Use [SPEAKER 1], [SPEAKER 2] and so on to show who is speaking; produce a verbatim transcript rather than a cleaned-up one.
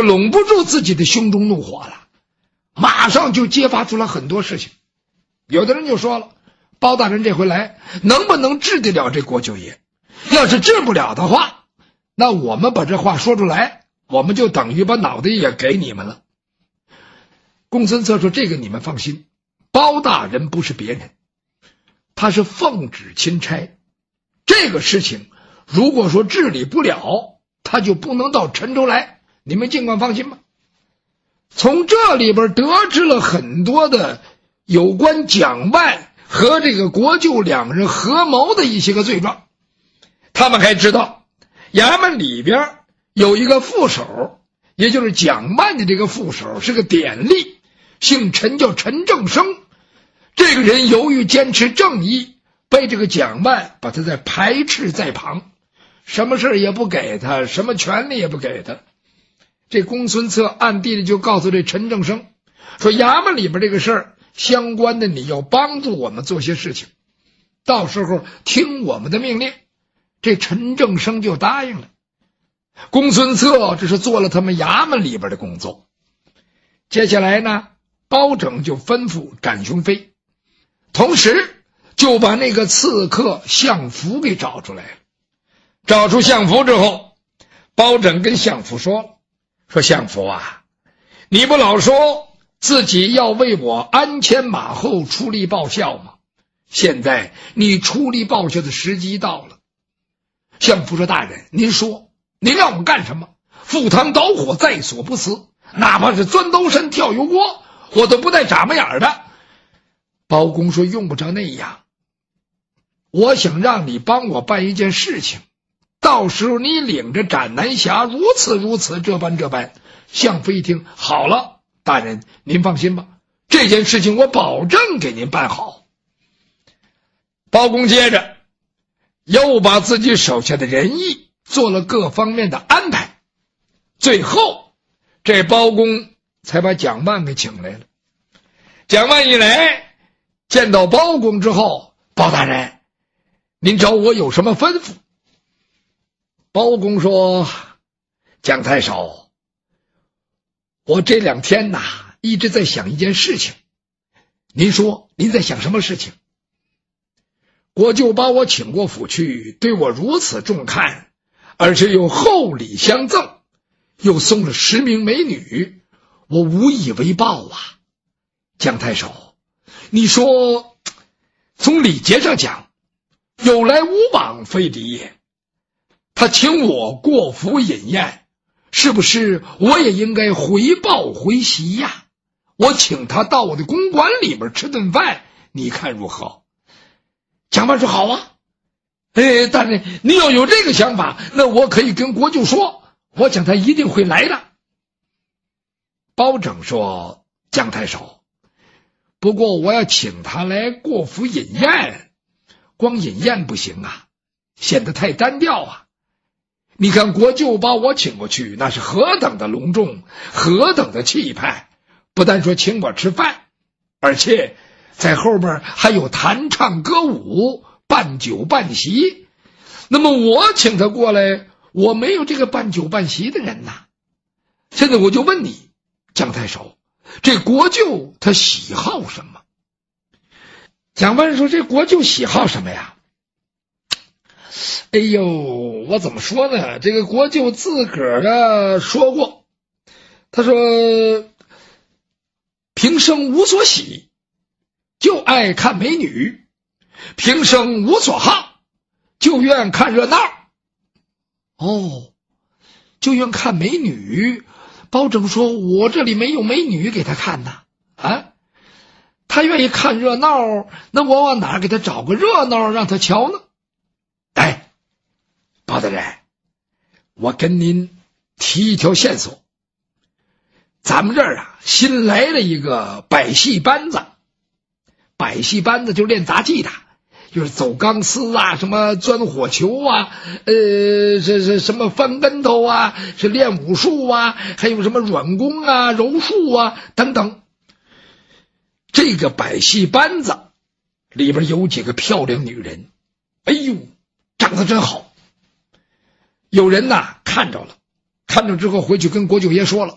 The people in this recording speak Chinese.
[SPEAKER 1] 拢不住自己的胸中怒火了，马上就揭发出了很多事情。有的人就说了，包大人这回来能不能治得了这国舅爷？要是治不了的话，那我们把这话说出来，我们就等于把脑袋也给你们了。公孙策说，这个你们放心，包大人不是别人，他是奉旨钦差，这个事情如果说治理不了，他就不能到陈州来，你们尽管放心吧。从这里边得知了很多的有关蒋万和这个国舅两人合谋的一些个罪状。他们还知道衙门里边有一个副手，也就是蒋万的这个副手是个典吏，姓陈，叫陈正生。这个人由于坚持正义，被这个蒋万把他在排斥在旁，什么事也不给他，什么权利也不给他。这公孙策暗地里就告诉这陈正生说，衙门里边这个事儿相关的，你要帮助我们做些事情，到时候听我们的命令。这陈正生就答应了。公孙策这是做了他们衙门里边的工作。接下来呢，包拯就吩咐展雄飞，同时就把那个刺客项福给找出来了。找出项福之后，包拯跟项福说说项福啊，你不老说自己要为我鞍前马后出力报效吗？现在你出力报效的时机到了。项福说，大人您说，您让我干什么？赴汤蹈火在所不辞，哪怕是钻刀山跳油锅，我都不带眨巴眼的。包公说，用不着那样，我想让你帮我办一件事情，到时候你领着斩南侠如此如此这般这般。项福一听，好了，大人您放心吧，这件事情我保证给您办好。包公接着又把自己手下的人役做了各方面的安排，最后这包公才把蒋万给请来了。蒋万一来见到包公之后，包大人您找我有什么吩咐？包公说，蒋太守，我这两天呐一直在想一件事情。您说您在想什么事情？国舅把我请过府去，对我如此重看，而且又厚礼相赠，又送了十名美女，我无以为报啊。蒋太守，你说从礼节上讲，有来无往非礼也。他请我过府饮宴，是不是我也应该回报回席呀？我请他到我的公馆里边吃顿饭，你看如何？蒋万说，好啊，哎，大人你要有这个想法，那我可以跟国舅说，我想他一定会来的。包拯说，蒋太守，不过我要请他来过府饮宴，光饮宴不行啊，显得太单调啊。你看国舅把我请过去，那是何等的隆重，何等的气派，不但说请我吃饭，而且在后边还有弹唱歌舞，办酒办席。那么我请他过来，我没有这个办酒办席的人呐。现在我就问你，蒋太守，这国舅他喜好什么？蒋万说，这国舅喜好什么呀？哎呦，我怎么说呢？这个国舅自个儿的说过，他说平生无所喜，就爱看美女，平生无所好，就愿看热闹。哦，就愿看美女。包拯说，我这里没有美女给他看呐。啊，他愿意看热闹，那我往哪儿给他找个热闹让他瞧呢？哎，包大人，我跟您提一条线索。咱们这儿啊，新来了一个百戏班子。百戏班子就练杂技的，就是走钢丝啊，什么钻火球啊，呃，这是什么翻跟头啊，是练武术啊，还有什么软功啊、柔术啊等等。这个百戏班子里边有几个漂亮女人，哎呦，长得真好。有人呐看着了，看着之后回去跟国舅爷说了。